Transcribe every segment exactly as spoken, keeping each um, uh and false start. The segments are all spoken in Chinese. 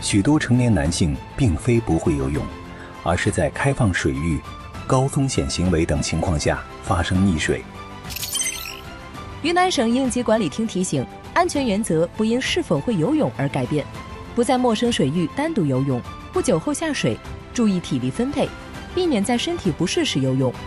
许多成年男性并非不会游泳，而是在开放水域、高风险行为等情况下发生溺水。 云南省应急管理厅提醒，安全原则不因是否会游泳而改变，不在陌生水域单独游泳，不酒后下水，注意体力分配，避免在身体不适时游泳。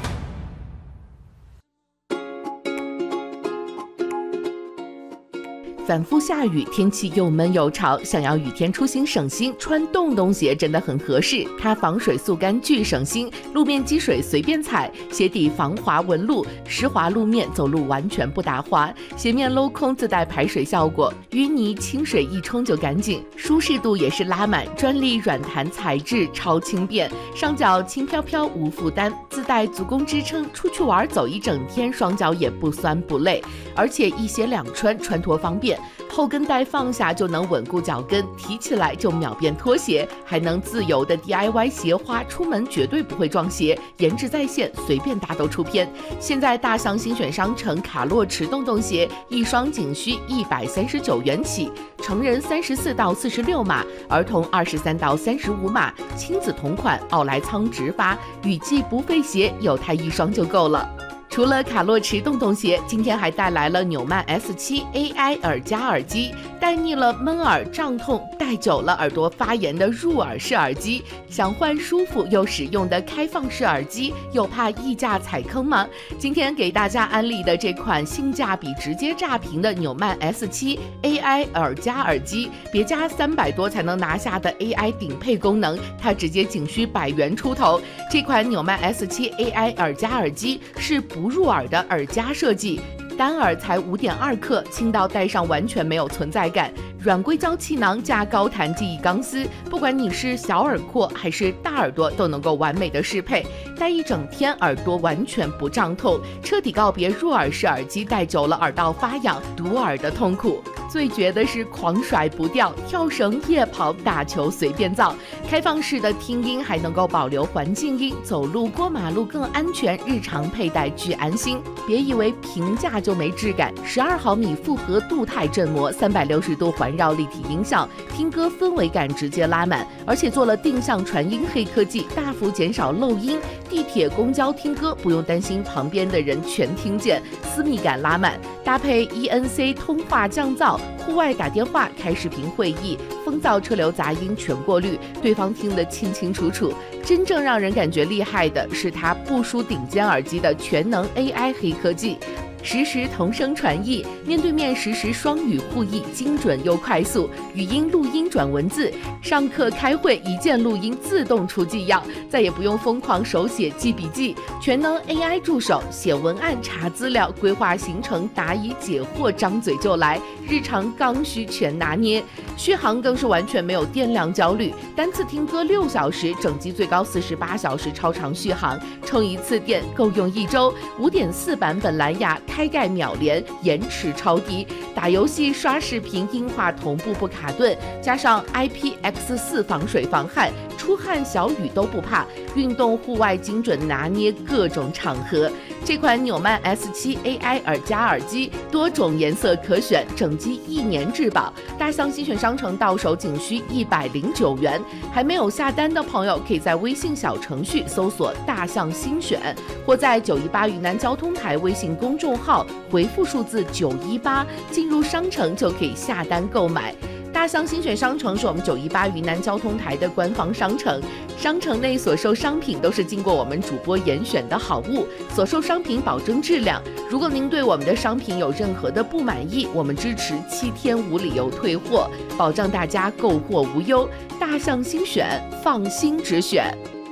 反复下雨，天气又闷又潮，想要雨天出行省心，穿洞洞鞋真的很合适。它防水速干巨省心，路面积水随便踩，鞋底防滑纹路，湿滑路面走路完全不打滑，鞋面镂空自带排水效果，淤泥清水一冲就干净，舒适度也是拉满，专利软弹材质，超轻便，上脚轻飘飘无负担，自带足弓支撑，出去玩走一整天，双脚也不酸不累，而且一鞋两穿，穿脱方便。后跟带放下就能稳固脚跟，提起来就秒变拖鞋，还能自由的 D I Y 鞋花，出门绝对不会撞鞋，颜值在线，随便搭都出片。现在大象新选商城卡洛驰洞洞鞋一双仅需一百三十九元起，成人三十四到四十六码，儿童二十三到三十五码，亲子同款，奥莱仓直发，雨季不费鞋，有它一双就够了。除了卡洛驰洞洞鞋，今天还带来了纽曼 S 七 A I 耳夹耳机，带腻了闷耳胀痛，戴久了耳朵发炎的入耳式耳机，想换舒服又实用的开放式耳机，又怕溢价踩坑吗？今天给大家安利的这款性价比直接炸屏的纽曼 S 七 A I 耳夹耳机，别加三百多才能拿下的 A I 顶配功能，它直接仅需百元出头。这款纽曼 S 七 A I 耳夹耳机是不不入耳的耳夹设计，单耳才 五点二克，轻到戴上完全没有存在感，软硅胶气囊加高弹记忆钢丝，不管你是小耳廓还是大耳朵都能够完美的适配，戴一整天耳朵完全不胀痛，彻底告别入耳式耳机戴久了耳道发痒堵耳的痛苦。最绝的是狂甩不掉，跳绳、夜跑、打球随便造，开放式的听音还能够保留环境音，走路过马路更安全，日常佩戴巨安心。别以为平价就没质感，十二毫米复合镀钛振膜，三百六十度环绕立体音效，听歌氛围感直接拉满，而且做了定向传音黑科技，大幅减少漏音，地铁、公交听歌不用担心旁边的人全听见，私密感拉满。搭配 E N C 通话降噪，户外打电话、开视频会议，风噪、车流杂音全过滤，对方听得清清楚楚。真正让人感觉厉害的是它不输顶尖耳机的全能 A I 黑科技。实时同声传译，面对面实时双语互译，精准又快速，语音录音转文字，上课开会一键录音自动出纪要，再也不用疯狂手写记笔记，全能 A I 助手，写文案、查资料、规划行程、答疑解惑，张嘴就来，日常刚需全拿捏。续航更是完全没有电量焦虑，单次听歌六小时，整机最高四十八小时超长续航，充一次电够用一周。五点四版本蓝牙开盖秒连，延迟超低，打游戏、刷视频音画同步不卡顿，加上 I P X 四 防水防汗，出汗小雨都不怕，运动户外精准拿捏各种场合。这款纽曼 S 七 A I 耳夹耳机多种颜色可选，整机一年质保，大象新选商城到手仅需一百零九元。还没有下单的朋友，可以在微信小程序搜索大象新选，或在九一八云南交通台微信公众号回复数字九一八，进入商城就可以下单购买。大象新选商城是我们九一八云南交通台的官方商城，商城内所售商品都是经过我们主播严选的好物，所售商品保证质量。如果您对我们的商品有任何的不满意，我们支持七天无理由退货，保障大家购货无忧。大象新选，放心直选。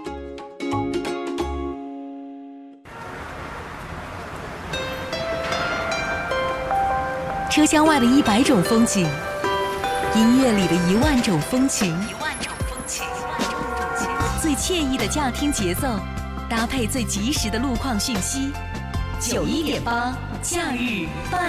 车厢外的一百种风景，音乐里的一万种风情， 一万种风情， 最惬意的驾听节奏，搭配最及时的路况讯息。九一点八，假日伴